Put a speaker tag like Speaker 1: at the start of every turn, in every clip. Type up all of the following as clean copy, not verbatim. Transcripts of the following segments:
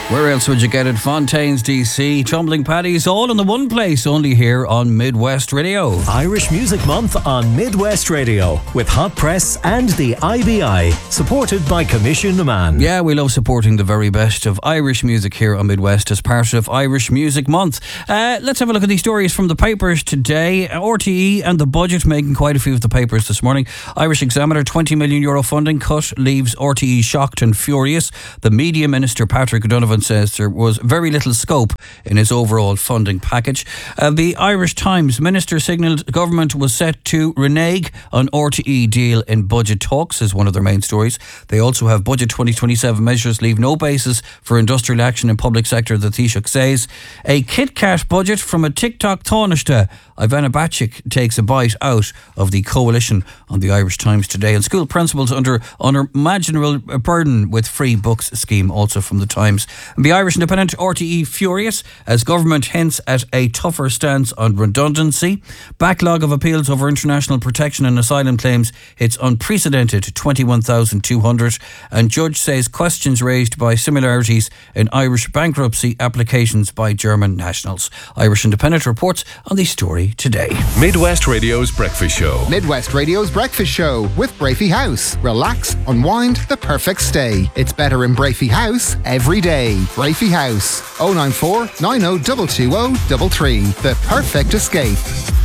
Speaker 1: Where else would you get it? Fontaine's DC, Tumbling Paddies, all in the one place, only here on Midwest Radio.
Speaker 2: Irish Music Month on Midwest Radio with Hot Press and the IBI, supported by Commission Man.
Speaker 1: Yeah, we love supporting the very best of Irish music here on Midwest as part of Irish Music Month. Let's have a look at these stories from the papers today. RTE and the budget making quite a few of the papers this morning. Irish Examiner, €20 million funding cut leaves RTE shocked and furious. The Media Minister, Patrick O'Donovan, says there was very little scope in his overall funding package. The Irish Times Minister signalled government was set to renege on RTE deal in budget talks is one of their main stories. They also have Budget 2027 measures leave no basis for industrial action in public sector, the Taoiseach says. A Kit Kat budget from a TikTok Taoiseach. Ivana Bacik takes a bite out of the coalition on the Irish Times today. And school principals under unimaginable burden with free books scheme, also from the Times. And the Irish Independent, RTE furious as government hints at a tougher stance on redundancy. Backlog of appeals over international protection and asylum claims hits unprecedented 21,200. And judge says questions raised by similarities in Irish bankruptcy applications by German nationals. Irish Independent reports on the story today.
Speaker 3: Midwest Radio's Breakfast Show.
Speaker 4: Midwest Radio's Breakfast Show with Brafey House. Relax, unwind, the perfect stay. It's better in Brafey House every day. Brafey House, 094 90 220 The perfect escape.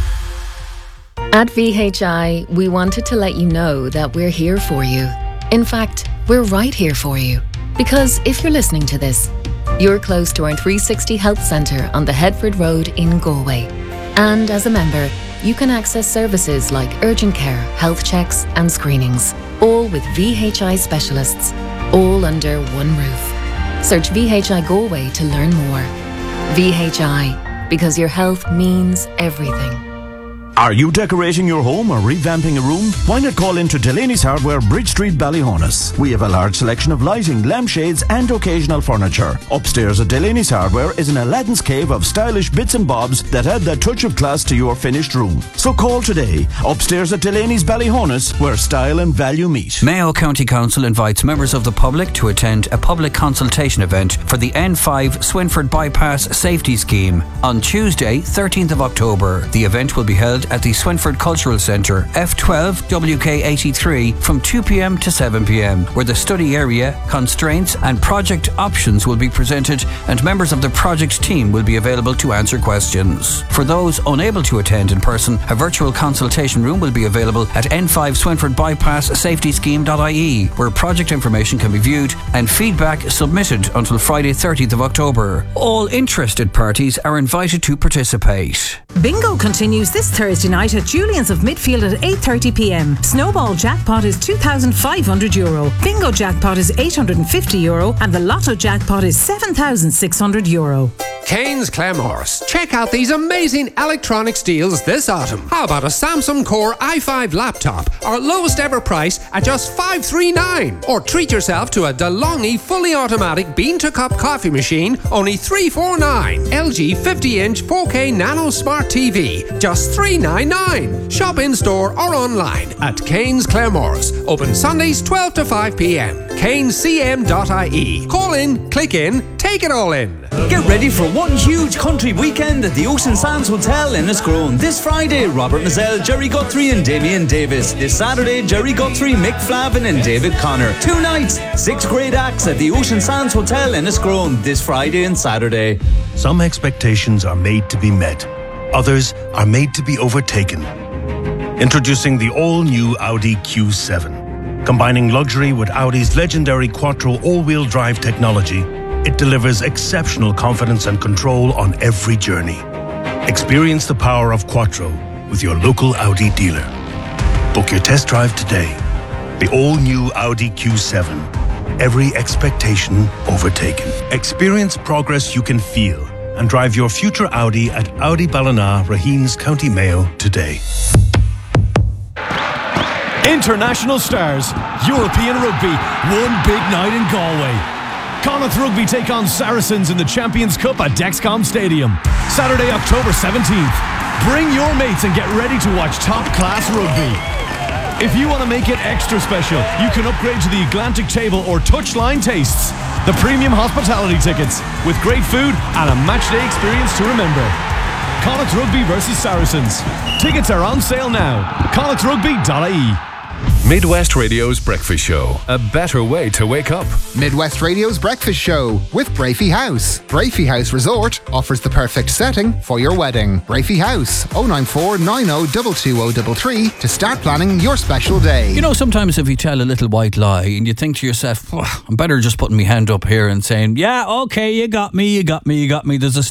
Speaker 5: At VHI, we wanted to let you know that we're here for you. In fact, we're right here for you. Because if you're listening to this, you're close to our 360 Health Centre on the Headford Road in Galway. And as a member, you can access services like urgent care, health checks and screenings, all with VHI specialists, all under one roof. Search VHI Galway to learn more. VHI, because your health means everything.
Speaker 6: Are you decorating your home or revamping a room? Why not call into Delaney's Hardware, Bridge Street, Ballyhonus? We have a large selection of lighting, lampshades and occasional furniture. Upstairs at Delaney's Hardware is an Aladdin's cave of stylish bits and bobs that add that touch of class to your finished room. So call today. Upstairs at Delaney's Ballyhonus, where style and value meet.
Speaker 1: Mayo County Council invites members of the public to attend a public consultation event for the N5 Swinford Bypass Safety Scheme on Tuesday, 13th of October. The event will be held at the Swinford Cultural Centre, F12 WK83 from 2pm to 7pm, where the study area, constraints and project options will be presented and members of the project team will be available to answer questions. For those unable to attend in person, a virtual consultation room will be available at N5 Swinford Bypass Safety Scheme.ie, where project information can be viewed and feedback submitted until Friday 30th of October. All interested parties are invited to participate.
Speaker 7: Bingo continues this Thursday night at Julian's of Midfield at 8:30pm. Snowball jackpot is €2,500. Bingo jackpot is €850 and the Lotto jackpot is €7,600.
Speaker 8: Kane's Claremorris. Check out these amazing electronics deals this autumn. How about a Samsung Core i5 laptop? Our lowest ever price at just $539. Or treat yourself to a DeLonghi fully automatic bean-to-cup coffee machine, only $349. LG 50-inch 4K Nano Smart TV, just $399. Shop in-store or online at Kane's Claremorris. Open Sundays 12 to 5pm. Kane'sCM.ie. Call in, click in, take it all in.
Speaker 9: Get ready for one huge country weekend at the Ocean Sands Hotel in Enniscrone. This Friday, Robert Mazzell, Jerry Guthrie and Damien Davis. This Saturday, Jerry Guthrie, Mick Flavin and David Connor. 2 nights, 6 great acts at the Ocean Sands Hotel in Enniscrone this Friday and Saturday.
Speaker 2: Some expectations are made to be met. Others are made to be overtaken. Introducing the all-new Audi Q7. Combining luxury with Audi's legendary Quattro all-wheel drive technology, it delivers exceptional confidence and control on every journey. Experience the power of Quattro with your local Audi dealer. Book your test drive today. The all-new Audi Q7. Every expectation overtaken. Experience progress you can feel and drive your future Audi at Audi Ballina, Raheens, County Mayo today.
Speaker 10: International stars, European rugby, one big night in Galway. Connacht Rugby take on Saracens in the Champions Cup at Dexcom Stadium. Saturday, October 17th. Bring your mates and get ready to watch top-class rugby. If you want to make it extra special, you can upgrade to the Atlantic Table or Touchline Tastes. the premium hospitality tickets with great food and a matchday experience to remember. Connacht Rugby versus Saracens. Tickets are on sale now. connachtrugby.ie.
Speaker 3: Midwest Radio's Breakfast Show. A better way to wake up.
Speaker 4: Midwest Radio's Breakfast Show with Brafey House. Brafey House Resort offers the perfect setting for your wedding. Brafey House, 094 90 22033 to start planning your special day.
Speaker 1: You know, sometimes if you tell a little white lie and you think to yourself, I'm better just putting my hand up here and saying, yeah, okay, you got me. There's a